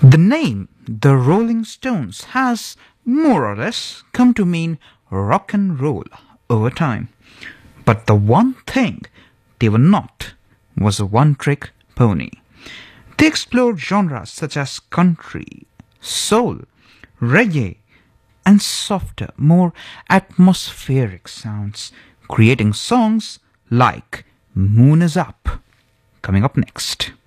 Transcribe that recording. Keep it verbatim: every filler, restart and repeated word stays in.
The name The Rolling Stones has more or less come to mean rock and roll over time. But the one thing they were not was a one-trick pony. They explored genres such as country, soul, reggae, and softer, more atmospheric sounds, creating songs like Moon Is Up. Coming up next.